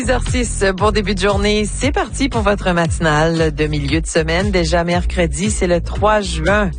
6h06, bon début de journée. C'est parti pour votre matinale de milieu de semaine. Déjà mercredi, c'est le 3 juin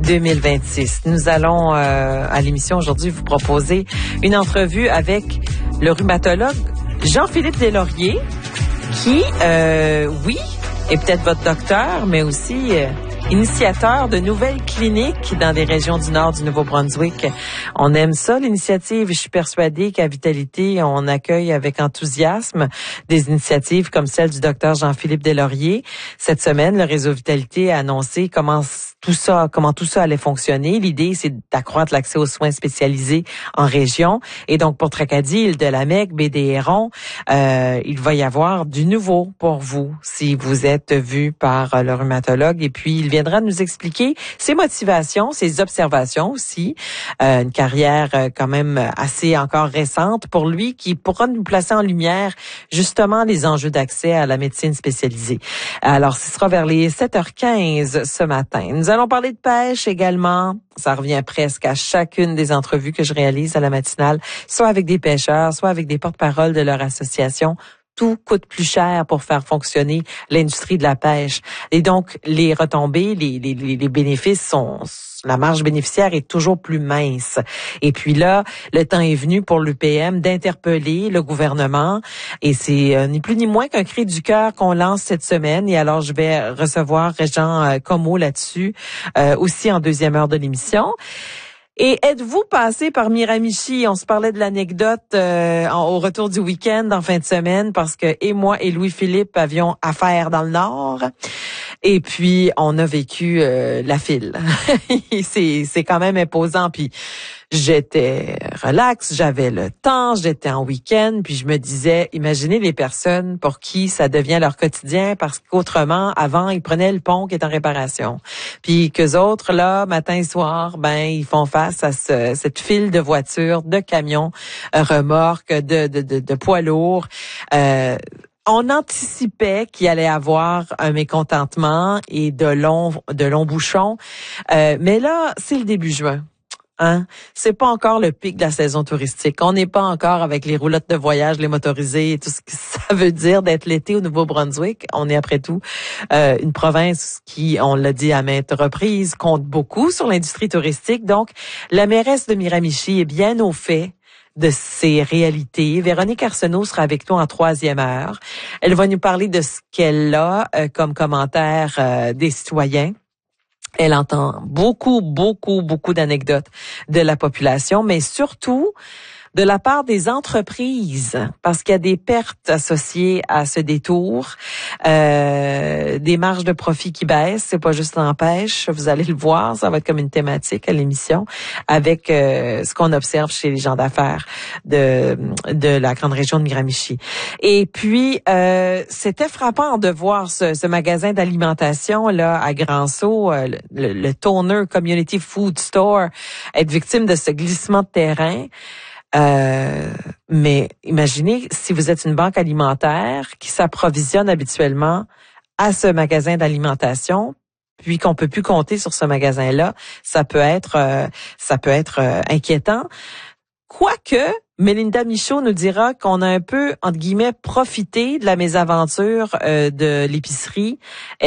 2026. Nous allons à l'émission aujourd'hui vous proposer une entrevue avec le rhumatologue Jean-Philippe Deslauriers qui, oui, est peut-être votre docteur, mais aussi initiateur de nouvelles cliniques dans des régions du nord du Nouveau-Brunswick. On aime ça, l'initiative. Je suis persuadée qu'à Vitalité, on accueille avec enthousiasme des initiatives comme celle du docteur Jean-Philippe Deslauriers. Cette semaine, le réseau Vitalité a annoncé comment tout ça allait fonctionner. L'idée, c'est d'accroître l'accès aux soins spécialisés en région. Et donc, pour Tracadie, Île-de-la-Mecque, Baie-des-Hérons, il va y avoir du nouveau pour vous si vous êtes vu par le rhumatologue. Et puis, il viendra nous expliquer ses motivations, ses observations aussi. Une carrière quand même assez encore récente pour lui qui pourra nous placer en lumière justement les enjeux d'accès à la médecine spécialisée. Alors, ce sera vers les 7h15 ce matin. Nous allons parler de pêche également. Ça revient presque à chacune des entrevues que je réalise à la matinale, soit avec des pêcheurs, soit avec des porte-paroles de leur association. Tout coûte plus cher pour faire fonctionner l'industrie de la pêche. Et donc, les retombées, les bénéfices sont... La marge bénéficiaire est toujours plus mince. Et puis là, le temps est venu pour l'UPM d'interpeller le gouvernement. Et c'est ni plus ni moins qu'un cri du cœur qu'on lance cette semaine. Et alors, je vais recevoir Régent Comeau là-dessus, aussi en deuxième heure de l'émission. Et êtes-vous passé par Miramichi? On se parlait de l'anecdote au retour du week-end en fin de semaine parce que moi et Louis-Philippe avions affaire dans le Nord. Et puis, on a vécu la file. c'est quand même imposant. Puis, j'étais relax, j'avais le temps, j'étais en week-end. Puis, je me disais, imaginez les personnes pour qui ça devient leur quotidien parce qu'autrement, avant, ils prenaient le pont qui est en réparation. Puis, qu'eux autres, là, matin et soir, ils font face à cette file de voitures, de camions, remorques, de poids lourds. On anticipait qu'il allait avoir un mécontentement et de longs bouchons. Mais là, c'est le début juin. Hein? C'est pas encore le pic de la saison touristique. On n'est pas encore avec les roulottes de voyage, les motorisés et tout ce que ça veut dire d'être l'été au Nouveau-Brunswick. On est après tout une province qui, on l'a dit à maintes reprises, compte beaucoup sur l'industrie touristique. Donc, la mairesse de Miramichi est bien au fait de ces réalités. Véronique Arsenault sera avec nous en troisième heure. Elle va nous parler de ce qu'elle a comme commentaire des citoyens. Elle entend beaucoup d'anecdotes de la population, mais surtout de la part des entreprises, parce qu'il y a des pertes associées à ce détour, des marges de profit qui baissent, c'est pas juste en pêche, vous allez le voir, ça va être comme une thématique à l'émission, avec ce qu'on observe chez les gens d'affaires de la grande région de Miramichi. Et puis, c'était frappant de voir ce magasin d'alimentation là à Grand-Sault, le Toner Community Food Store, être victime de ce glissement de terrain. Mais imaginez si vous êtes une banque alimentaire qui s'approvisionne habituellement à ce magasin d'alimentation, puis qu'on peut plus compter sur ce magasin-là, ça peut être inquiétant. Quoique, Mélinda Michaud nous dira qu'on a un peu, entre guillemets, profité de la mésaventure de l'épicerie.